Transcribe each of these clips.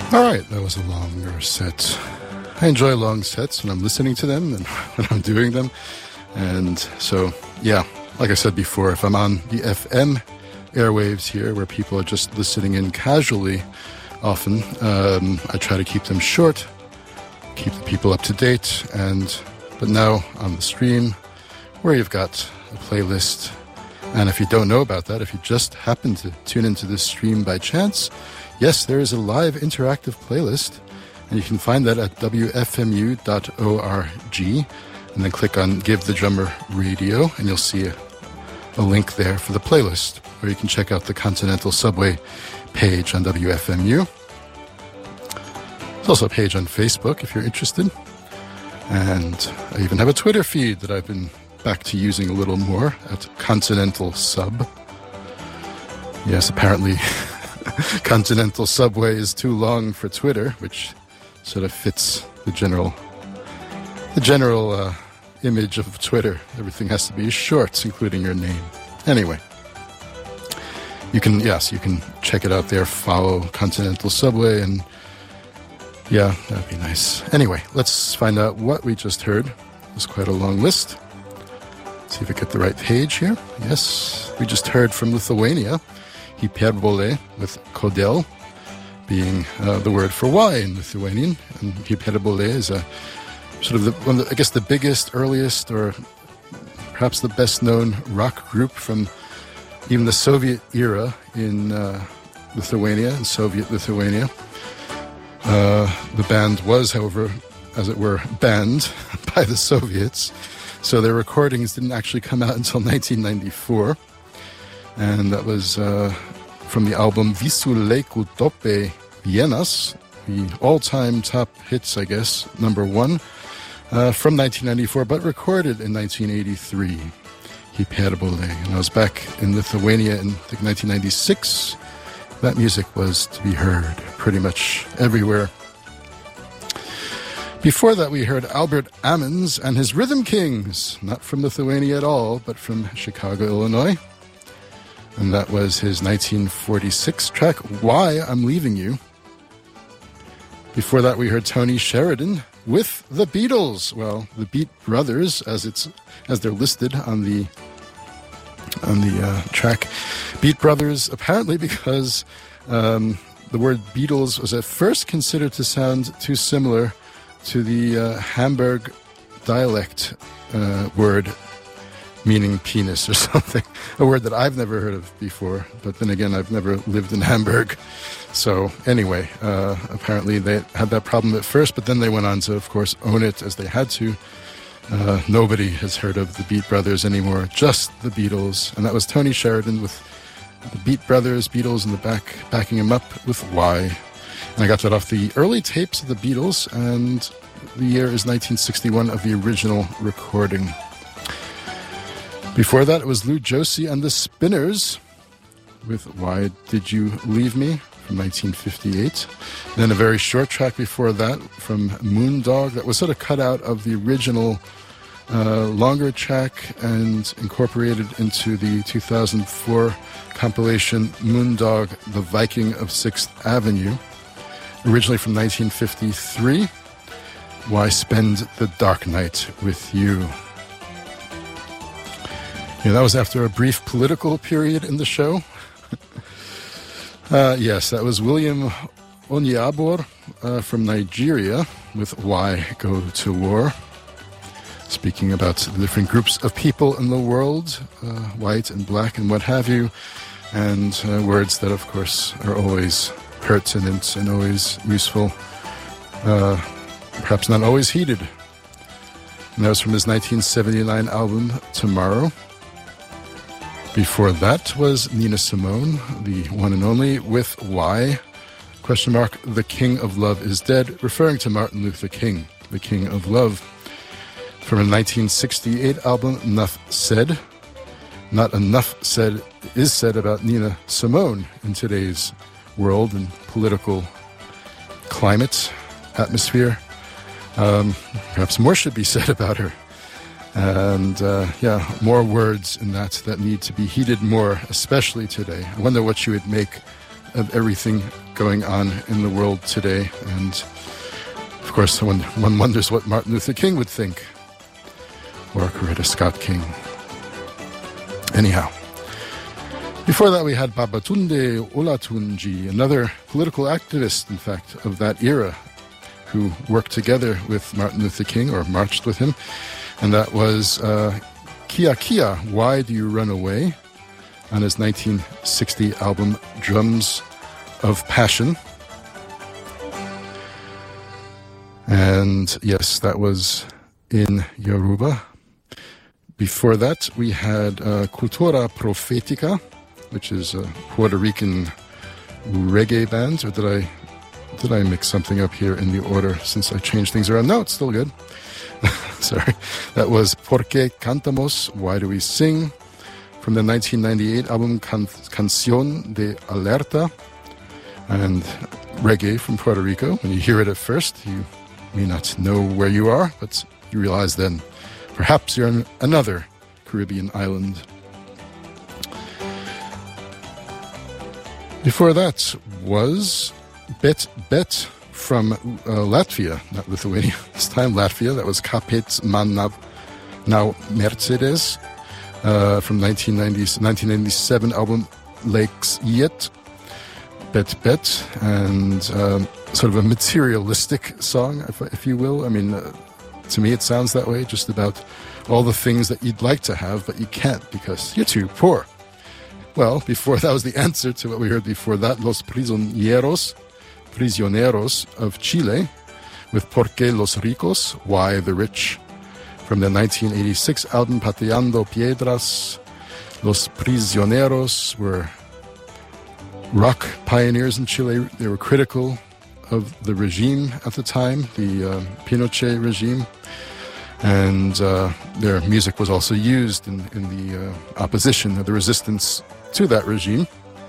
All right, that was a longer set. I enjoy long sets when I'm listening to them and when I'm doing them. And so, yeah, like I said before, if I'm on the FM airwaves here where people are just listening in casually, often, I try to keep them short, keep the people up to date. But now on the stream, where you've got a playlist, and if you don't know about that, if you just happen to tune into this stream by chance, yes, there is a live interactive playlist, and you can find that at wfmu.org, and then click on Give the Drummer Radio, and you'll see a link there for the playlist, or you can check out the Continental Subway page on WFMU. There's also a page on Facebook if you're interested, and I even have a Twitter feed that I've been back to using a little more at Continental Sub. Yes, apparently Continental Subway is too long for Twitter, which sort of fits the general image of Twitter. Everything has to be short, including your name. Anyway, you can check it out there, follow Continental Subway, and yeah, that'd be nice. Anyway, let's find out what we just heard. It was quite a long list. See if I get the right page here. Yes, we just heard from Lithuania, hyperbole, with kodėl being the word for why in Lithuanian. And hyperbole is a sort of the biggest, earliest, or perhaps the best known rock group from even the Soviet era in Lithuania, in Soviet Lithuania. The band was, however, as it were, banned by the Soviets. So their recordings didn't actually come out until 1994. And that was from the album Visu Laikų Topai Vienas, the all-time top hits, I guess, number one, from 1994, but recorded in 1983, Hyperbole. And I was back in Lithuania in, I think, 1996. That music was to be heard pretty much everywhere. Before that, we heard Albert Ammons and his Rhythm Kings, not from Lithuania at all, but from Chicago, Illinois. And that was his 1946 track, Why I'm Leaving You. Before that, we heard Tony Sheridan with the Beatles. Well, the Beat Brothers, as they're listed on the track. Beat Brothers, apparently because the word Beatles was at first considered to sound too similar to the Hamburg dialect word meaning penis or something, a word that I've never heard of before, but then again, I've never lived in Hamburg. So anyway, apparently they had that problem at first, but then they went on to, of course, own it as they had to. Nobody has heard of the Beat Brothers anymore, just the Beatles, and that was Tony Sheridan with the Beat Brothers, Beatles in the back, backing him up with Why. And I got that off the early tapes of the Beatles, and the year is 1961 of the original recording. Before that, it was Lou Josie and the Spinners with Why Did You Leave Me from 1958. Then a very short track before that from Moondog that was sort of cut out of the original longer track and incorporated into the 2004 compilation Moondog, The Viking of 6th Avenue. Originally from 1953, Why Spend the Dark Night with You. Yeah, that was after a brief political period in the show. Yes, that was William Onyeabor from Nigeria with Why Go to War. Speaking about the different groups of people in the world, white and black and what have you, and words that, of course, are always pertinent and always useful, perhaps not always heeded. And that was from his 1979 album, Tomorrow. Before that was Nina Simone, the one and only, with Why? The King of Love is Dead, referring to Martin Luther King, the King of Love. From a 1968 album, Enough Said. Not enough is said about Nina Simone in today's world and political climate, atmosphere. Perhaps more should be said about her. And more words in that need to be heeded more, especially today. I wonder what she would make of everything going on in the world today. And, of course, one wonders what Martin Luther King would think, or Coretta Scott King. Anyhow, before that we had Babatunde Olatunji, another political activist, in fact, of that era, who worked together with Martin Luther King, or marched with him. And that was Kia Kia, Why Do You Run Away? On his 1960 album Drums of Passion. And yes, that was in Yoruba. Before that, we had Cultura Profetica, which is a Puerto Rican reggae band. Or did I mix something up here in the order since I changed things around? No, it's still good. Sorry. That was Por qué Cantamos, Why Do We Sing? From the 1998 album Canción de Alerta, and reggae from Puerto Rico. When you hear it at first, you may not know where you are, but you realize then perhaps you're on another Caribbean island. Before that was Bet Bet from Latvia, not Lithuania, this time Latvia. That was Kāpēc man nav Mercedes. From 1997 album Lakes Yet, Bet Bet, and sort of a materialistic song, if you will. I mean, to me it sounds that way, just about all the things that you'd like to have, but you can't because you're too poor. Well, before that was the answer to what we heard before that, Los Prisioneros of Chile, with Por qué los ricos, Why the Rich? From the 1986 album Pateando Piedras. Los Prisioneros were rock pioneers in Chile. They were critical of the regime at the time, the Pinochet regime. And their music was also used in the opposition of the resistance to that regime,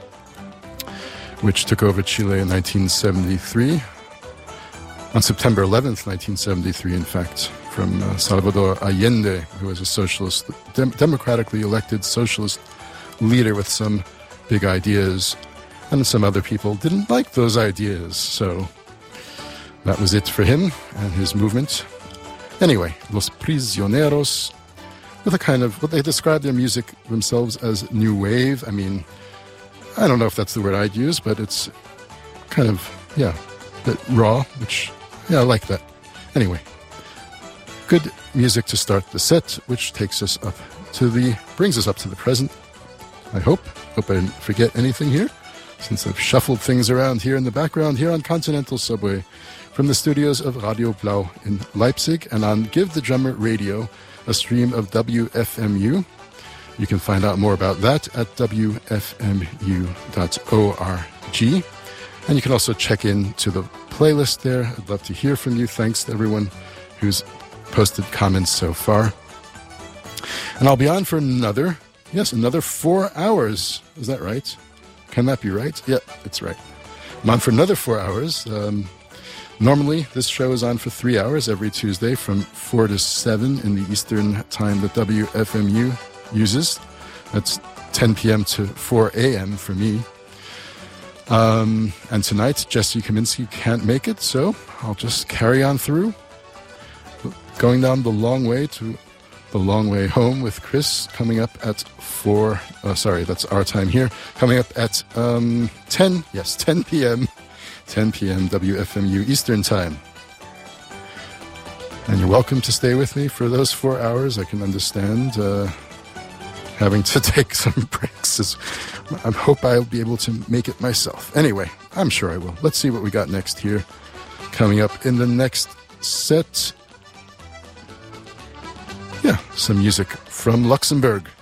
which took over Chile in 1973. On September 11th, 1973, in fact, from Salvador Allende, who was a socialist, democratically elected socialist leader with some big ideas, and some other people didn't like those ideas. So that was it for him and his movement. Anyway, Los Prisioneros, with a kind of, what they describe their music themselves as new wave. I mean, I don't know if that's the word I'd use, but it's kind of, a bit raw, which, I like that. Anyway, good music to start the set, which takes us brings us up to the present. I hope I didn't forget anything here, since I've shuffled things around here in the background here on Continental Subway from the studios of Radio Blau in Leipzig and on Give the Drummer Radio, a stream of WFMU. You can find out more about that at wfmu.org. And you can also check in to the playlist there. I'd love to hear from you. Thanks to everyone who's posted comments so far. And I'll be on for another 4 hours. Is that right? Can that be right? Yeah, it's right. I'm on for another 4 hours. Normally, this show is on for 3 hours every Tuesday from 4 to 7 in the Eastern time that WFMU uses. That's 10 p.m. to 4 a.m. for me. And tonight, Jesse Kaminsky can't make it, so I'll just carry on through. Going down the long way to the long way home with Chris coming up at 4. That's our time here. Coming up at 10 p.m. 10 p.m. WFMU Eastern Time. And you're welcome to stay with me for those 4 hours. I can understand having to take some breaks. I hope I'll be able to make it myself. Anyway, I'm sure I will. Let's see what we got next here. Coming up in the next set, some music from Luxembourg.